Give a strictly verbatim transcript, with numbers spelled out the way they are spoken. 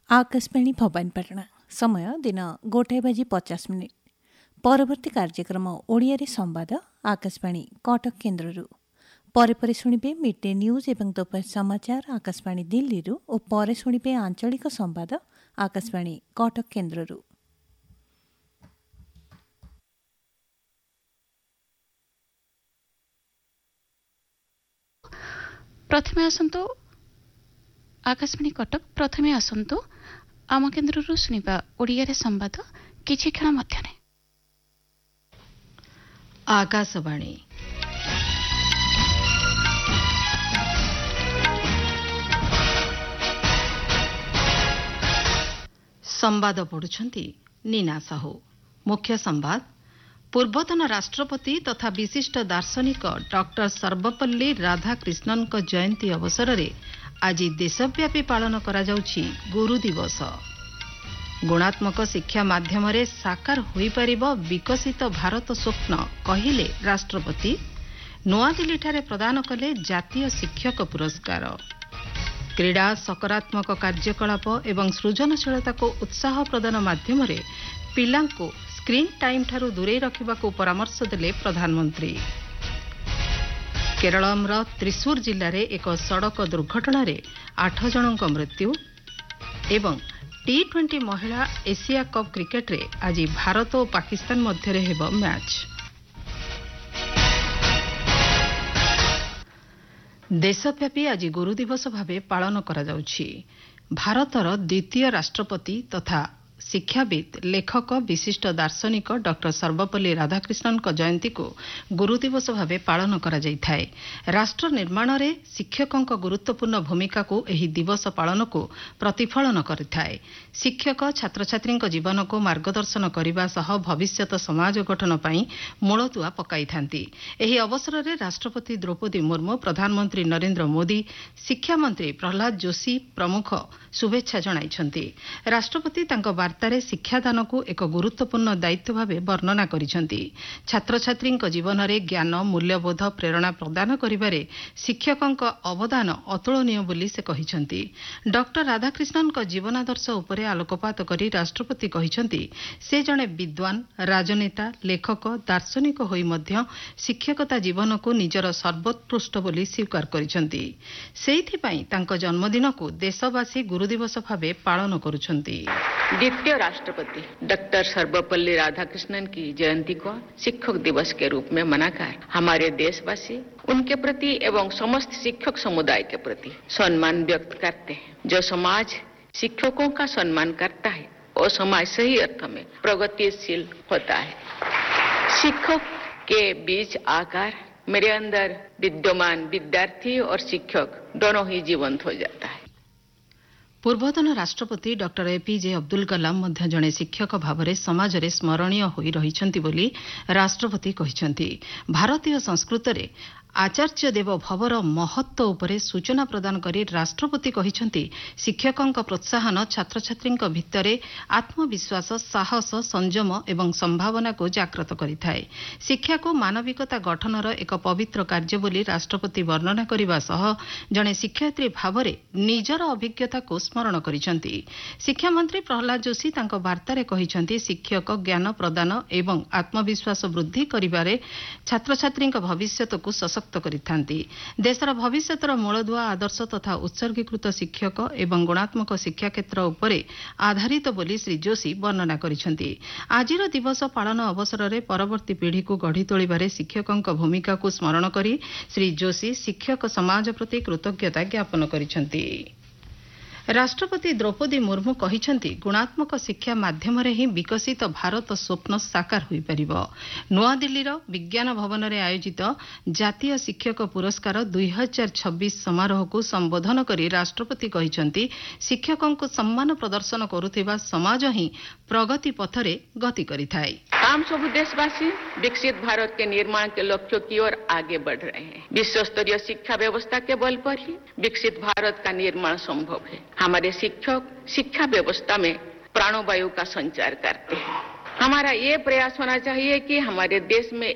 आकाशवाणी भवानीपाटना समय दिन गोटाए बाजी पचास मिनिट परवर्ती कार्यक्रम ओडिया रे संवाद आकाशवाणी कटक केन्द्ररू परे परे शुणिबे मिड डे न्यूज एवं दोपहर समाचार आकाशवाणी दिल्ली और परे शुणिबे आंचलिक संवाद आकाशवाणी कटक केन्द्ररू। प्रथमे आसंतु आकाशवाणी कटक प्रथमे आसंतु आम केन्द्ररू शुणिबा ओडिया रे संवाद किछि क्षण मध्यने। आकाशवाणी संवाद पढ़ुछंती नीना साहू। मुख्य संवाद। पूर्वतन राष्ट्रपति तथा विशिष्ट दार्शनिक डॉक्टर सर्वपल्ली राधाकृष्णन को जयंती अवसर रे आज देशव्यापी पालन करा जाउछि गुरु दिवस। गुणात्मक शिक्षा माध्यम रे साकार होई परिबो विकसित भारत स्वप्न कहिले राष्ट्रपति नवा दिल्ली ठारे प्रदान कले जातीय शिक्षक पुरस्कार। क्रीड़ा सकारात्मक कार्यकलाप एवं सृजनशीलता को उत्साह प्रदान माध्यम रे पिलांको स्क्रीन टाइम ठारू दूरे रखिबाको परामर्श देले प्रधानमंत्री। केरलम त्रिशूर जिल्ला रे एक सड़क दुर्घटना रे आठ जनक मृत्यु एवं टी ट्वेंटी महिला एशिया कप क्रिकेट रे आज भारत और पाकिस्तान मध्य रे हेबो मैच। देशव्यापी आज गुरु दिवस भावे पालन करा जाउछि। भारतर द्वितीय राष्ट्रपति तथा शिक्षाविद लेखक विशिष्ट दार्शनिक डॉक्टर सर्वपल्ली राधाकृष्णन को जयंती को गुरु दिवस भावे पालन करा जाइथाय। राष्ट्र निर्माण रे शिक्षकों गुरुत्वपूर्ण भूमिका को एही दिवस पालन को प्रतिफलन करिथाय। शिक्षक छात्र छात्री जीवन को मार्गदर्शन करने सह भविष्यत समाज गठन पई मूलदुआ पकाई थांती। एही अवसर रे राष्ट्रपति द्रौपदी मुर्मू, प्रधानमंत्री नरेंद्र मोदी, शिक्षा मंत्री प्रहलाद जोशी प्रमुख शुभेच्छा जणाइछंती। राष्ट्रपति तांको वार्तारे शिक्षादान को एक गुरुत्वपूर्ण दायित्व भावे वर्णना करिसेंती। छात्र छात्री जीवन में ज्ञान मूल्यबोध प्रेरणा प्रदान करिबारे शिक्षकों अवदान अतुलनीय बोली से कहिसेंती। डॉक्टर राधाकृष्णन को जीवनादर्श उपरे आलोकपात करी राष्ट्रपति कहिसेंती से जड़े विद्वान राजनेता लेखक दार्शनिक होई मध्य शिक्षकता जीवन को निजर सर्वोत्कृष्ट बोली स्वीकार करिसेंती। सेहिथि पई तांको जन्मदिन को देशवासी गुरु दिवस भावे पालन करुछंती। द्वितीय राष्ट्रपति डॉक्टर सर्वपल्ली राधाकृष्णन की जयंती को शिक्षक दिवस के रूप में मनाकर हमारे देशवासी उनके प्रति एवं समस्त शिक्षक समुदाय के प्रति सम्मान व्यक्त करते हैं। जो समाज शिक्षकों का सम्मान करता है वो समाज सही अर्थ में प्रगतिशील होता है। शिक्षक के बीच आकर मेरे अंदर विद्यमान विद्यार्थी और शिक्षक दोनों ही जीवंत हो जाता है। पूर्वतन राष्ट्रपति डॉक्टर एपीजे अब्दुल कलाम मध्य जड़े शिक्षक भाव में समाज रे स्मरणीय होई रहिछंती बोली राष्ट्रपति कहिछंती। भारतीय संस्कृत रे आचार्य देव भवर महत्व उपरे सूचना प्रदान करी राष्ट्रपति कहिछंती शिक्षकों प्रोत्साहन छात्र छात्री भितरे आत्मविश्वास साहस संयम एवं संभावना को जागृत करिथाय। शिक्षा को मानविकता गठनर एक पवित्र कार्य बोली राष्ट्रपति वर्णना करने सह जड़े शिक्षयित्री भाव में निजर अभिज्ञता को स्मरण करिछंती। शिक्षा मंत्री प्रहलाद जोशी तांको वार्तारे कहिछंती शिक्षक ज्ञान प्रदान एवं आत्मविश्वास वृद्धि करिबारे छात्र छात्री भविष्यत को सशक्त करिथांती। देशर भविष्यतर मूलदुआ आदर्श तथा उत्सर्गीकृत शिक्षक एवं गुणात्मक शिक्षा क्षेत्र उपरे आधारित बोली श्री जोशी वर्णना करिछंती। आजिर दिवस पालन अवसर रे परवर्ती पीढ़ी को गढ़ी तोलिबारे शिक्षकों भूमिका को स्मरण करी श्री जोशी शिक्षक समाज प्रति कृतज्ञता ज्ञापन करिछंती। राष्ट्रपति द्रौपदी मुर्मू कहिछंती गुणात्मक शिक्षा माध्यम रे ही विकसित भारत स्वप्न साकार होई परिबो। नवा दिल्लीर विज्ञान भवन रे आयोजित जातीय शिक्षक पुरस्कार दुई हजार छब्बीस समारोह को संबोधन करी राष्ट्रपति कहिछंती शिक्षकों को सम्मान प्रदर्शन करुथिबा समाज ही प्रगति पथरे गति करिथाय। हम सब देशवासी विकसित भारत के निर्माण के लक्ष्य की ओर आगे बढ़ रहे हैं। विश्व स्तरीय शिक्षा व्यवस्था के बल पर ही विकसित भारत का निर्माण संभव है। हमारे शिक्षक शिक्षा व्यवस्था में प्राणवायु का संचार करते हैं। हमारा ये प्रयास होना चाहिए कि हमारे देश में